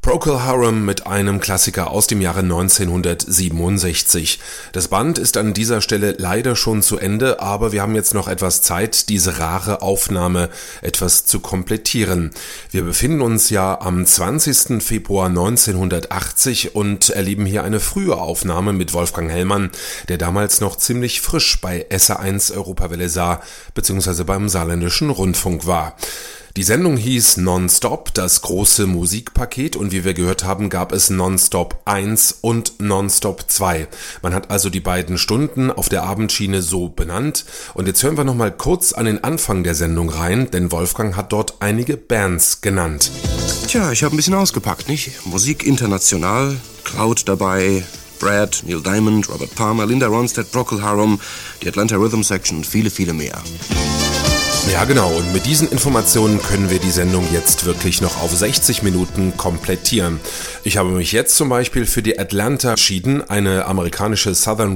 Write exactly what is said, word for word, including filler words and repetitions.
Procol Harum mit einem Klassiker aus dem Jahre neunzehnhundertsiebenundsechzig. Das Band ist an dieser Stelle leider schon zu Ende, aber wir haben jetzt noch etwas Zeit, diese rare Aufnahme etwas zu komplettieren. Wir befinden uns ja am zwanzigsten Februar neunzehnhundertachtzig und erleben hier eine frühe Aufnahme mit Wolfgang Hellmann, der damals noch ziemlich frisch bei S R eins Europawelle Saar bzw. beim Saarländischen Rundfunk war. Die Sendung hieß Nonstop, das große Musikpaket, und wie wir gehört haben, gab es Nonstop eins und Nonstop zwei. Man hat also die beiden Stunden auf der Abendschiene so benannt, und jetzt hören wir nochmal kurz an den Anfang der Sendung rein, denn Wolfgang hat dort einige Bands genannt. Tja, ich habe ein bisschen ausgepackt, nicht? Musik international, Cloud dabei, Brad, Neil Diamond, Robert Palmer, Linda Ronstadt, Procol Harum, die Atlanta Rhythm Section und viele, viele mehr. Ja genau, und mit diesen Informationen können wir die Sendung jetzt wirklich noch auf sechzig Minuten komplettieren. Ich habe mich jetzt zum Beispiel für die Atlanta entschieden, eine amerikanische Southern